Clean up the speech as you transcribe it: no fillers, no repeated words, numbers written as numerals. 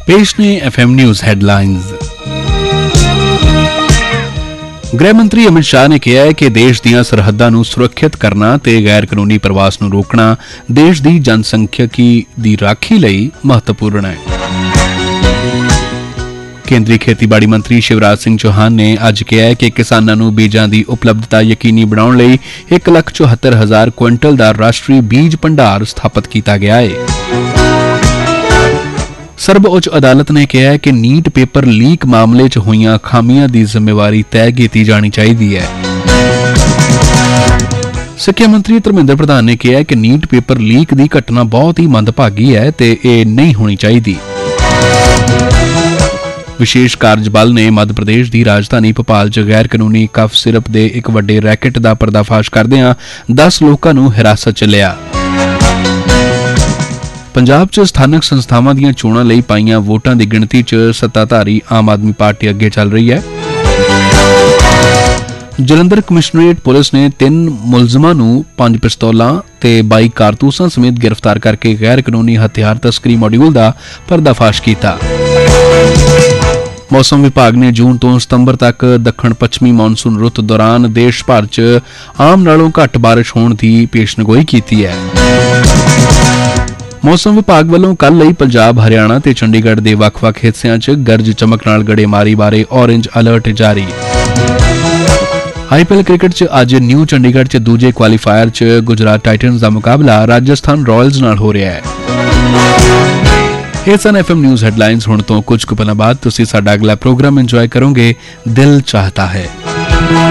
पेश ने FM news headlines. गृह मंत्री अमित शाह ने कहा है कि देश ਦੀਆਂ ਸਰਹੱਦਾਂ ਨੂੰ ਸੁਰੱਖਿਅਤ ਕਰਨਾ ਤੇ ਗੈਰ ਕਾਨੂੰਨੀ ਪ੍ਰਵਾਸ ਨੂੰ ਰੋਕਣਾ ਦੇਸ਼ ਦੀ ਜਨਸੰਖਿਆਕੀ ਦੀ ਰਾਖੀ ਲਈ ਮਹੱਤਵਪੂਰਨ ਹੈ। ਕੇਂਦਰੀ ਖੇਤੀਬਾੜੀ ਮੰਤਰੀ ਸ਼ਿਵਰਾਜ ਸਿੰਘ ਚੌਹਾਨ ਨੇ ਅੱਜ ਕਿਹਾ ਹੈ ਕਿ ਕਿਸਾਨਾਂ ਨੂੰ ਬੀਜਾਂ ਦੀ ਉਪਲਬਧਤਾ ਯਕੀਨੀ ਬਣਾਉਣ ਲਈ 1,74,000 ਕੁਇੰਟਲ ਦਾ ਰਾਸ਼ਟਰੀ ਬੀਜ ਭੰਡਾਰ ਸਥਾਪਿਤ ਕੀਤਾ ਗਿਆ ਹੈ। ਸਰਵਉੱਚ ਅਦਾਲਤ ਨੇ ਕਿਹਾ ਹੈ ਕਿ ਨੀਟ ਪੇਪਰ ਲੀਕ ਮਾਮਲੇ 'ਚ ਹੋਈਆਂ ਖਾਮੀਆਂ ਦੀ ਜ਼ਿੰਮੇਵਾਰੀ ਤੈਅ ਕੀਤੀ ਜਾਣੀ ਚਾਹੀਦੀ ਹੈ। ਸਿੱਖਿਆ ਮੰਤਰੀ ਧਰਮਿੰਦਰ ਪ੍ਰਧਾਨ ਨੇ ਕਿਹਾ ਕਿ ਨੀਟ ਪੇਪਰ ਲੀਕ ਦੀ ਘਟਨਾ ਬਹੁਤ ਹੀ ਮੰਦਭਾਗੀ ਹੈ ਤੇ ਇਹ ਨਹੀਂ ਹੋਣੀ ਚਾਹੀਦੀ। ਵਿਸ਼ੇਸ਼ ਕਾਰਜ ਬਲ ਨੇ ਮੱਧ ਪ੍ਰਦੇਸ਼ ਦੀ ਰਾਜਧਾਨੀ ਭੋਪਾਲ 'ਚ ਗੈਰ ਕਾਨੂੰਨੀ ਕਫ ਸਿਰਪ ਦੇ ਇੱਕ ਵੱਡੇ ਰੈਕੇਟ ਦਾ ਪਰਦਾਫਾਸ਼ ਕਰਦਿਆਂ 10 ਲੋਕਾਂ ਨੂੰ ਹਿਰਾਸਤ 'ਚ ਲਿਆ। ਪੰਜਾਬ 'ਚ ਸਥਾਨਕ ਸੰਸਥਾਵਾਂ ਦੀਆਂ ਚੋਣਾਂ ਲਈ ਪਾਈਆਂ ਵੋਟਾਂ ਦੀ ਗਿਣਤੀ 'ਚ ਸੱਤਾਧਾਰੀ ਆਮ ਆਦਮੀ ਪਾਰਟੀ ਅੱਗੇ ਚੱਲ ਰਹੀ ਹੈ। ਜਲੰਧਰ ਕਮਿਸ਼ਨਰੇਟ ਪੁਲਿਸ ਨੇ 3 ਮੁਲਜ਼ਮਾਂ ਨੂੰ 5 ਪਿਸਤੌਲਾਂ ਤੇ 22 ਕਾਰਤੂਸਾਂ ਸਮੇਤ ਗ੍ਰਿਫਤਾਰ ਕਰਕੇ ਗੈਰ ਕਾਨੂੰਨੀ ਹਥਿਆਰ ਤਸਕਰੀ ਮਾਡਿਊਲ ਦਾ ਪਰਦਾਫਾਸ਼ ਕੀਤਾ। ਮੌਸਮ ਵਿਭਾਗ ਨੇ ਜੂਨ ਤੋਂ ਸਤੰਬਰ ਤੱਕ ਦੱਖਣ ਪੱਛਮੀ ਮੌਨਸੂਨ ਰੁੱਤ ਦੌਰਾਨ ਦੇਸ਼ ਭਰ 'ਚ ਆਮ ਨਾਲੋਂ ਘੱਟ ਬਾਰਿਸ਼ ਹੋਣ ਦੀ ਪੇਸ਼ਨਗੋਈ ਕੀਤੀ ਹੈ। ਮੌਸਮ ਵਿਭਾਗ ਵੱਲੋਂ ਕੱਲ੍ਹ ਲਈ ਪੰਜਾਬ, ਹਰਿਆਣਾ ਤੇ ਚੰਡੀਗੜ੍ਹ ਦੇ ਵੱਖ-ਵੱਖ ਹਿੱਸਿਆਂ 'ਚ ਗਰਜ ਚਮਕ ਨਾਲ ਗੜੇਮਾਰੀ ਬਾਰੇ ਔਰੇਂਜ ਅਲਰਟ ਜਾਰੀ। IPL ਕ੍ਰਿਕਟ 'ਚ ਅੱਜ ਨਿਊ ਚੰਡੀਗੜ੍ਹ 'ਚ ਦੂਜੇ ਕੁਆਲੀਫਾਇਰ 'ਚ ਗੁਜਰਾਤ ਟਾਈਟਨਜ਼ ਦਾ ਮੁਕਾਬਲਾ ਰਾਜਸਥਾਨ ਰਾਇਲਜ਼ ਨਾਲ ਹੋ ਰਿਹਾ ਹੈ। ਇਹ ਸਨ FM ਨਿਊਜ਼ ਹੈਡਲਾਈਨਸ। ਹੁਣ ਤੋਂ ਕੁਝ ਕੁ ਪਲਾਂ ਬਾਅਦ ਤੁਸੀਂ ਸਾਡਾ ਅਗਲਾ ਪ੍ਰੋਗਰਾਮ ਇੰਜੋਏ ਕਰੋਗੇ, ਦਿਲ ਚਾਹਤਾ ਹੈ।